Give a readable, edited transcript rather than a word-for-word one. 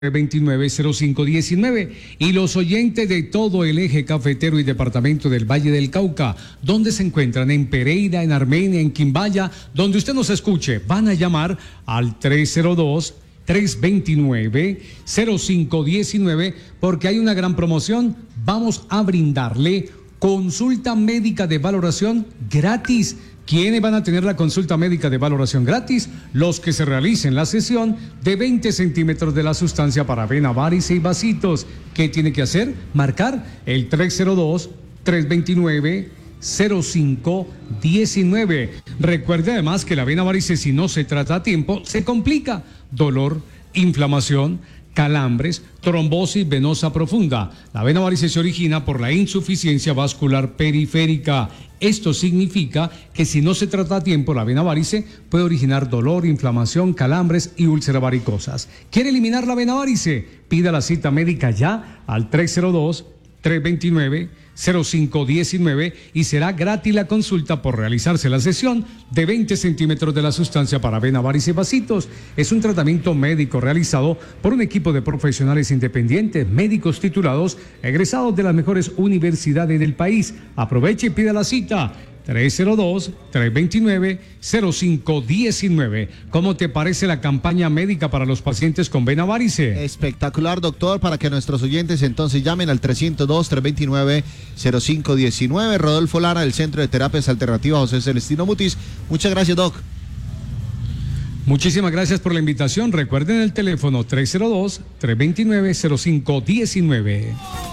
290519 y los oyentes de todo el eje cafetero y departamento del Valle del Cauca, donde se encuentran en Pereira, en Armenia, en Quimbaya, donde usted nos escuche, van a llamar al 302-329-0519 porque hay una gran promoción. Vamos a brindarle consulta médica de valoración gratis. ¿Quiénes van a tener la consulta médica de valoración gratis? Los que se realicen la sesión de 20 centímetros de la sustancia para vena, varice y vasitos. ¿Qué tiene que hacer? Marcar el 302-329-0519. Recuerde además que la vena varice, si no se trata a tiempo, se complica. Dolor, inflamación, calambres, trombosis venosa profunda. La vena varice se origina por la insuficiencia vascular periférica. Esto significa que si no se trata a tiempo, la vena varice puede originar dolor, inflamación, calambres y úlceras varicosas. ¿Quiere eliminar la vena varice? Pida la cita médica ya al 302-329-0519 y será gratis la consulta por realizarse la sesión de 20 centímetros de la sustancia para vena, varice y vasitos. Es un tratamiento médico realizado por un equipo de profesionales independientes, médicos titulados, egresados de las mejores universidades del país. Aproveche y pida la cita. 302-329-0519. ¿Cómo te parece la campaña médica para los pacientes con vena varice? Espectacular, doctor, para que nuestros oyentes entonces llamen al 302-329-0519. Rodolfo Lara, del Centro de Terapias Alternativas José Celestino Mutis. Muchas gracias, doc. Muchísimas gracias por la invitación. Recuerden el teléfono 302-329-0519.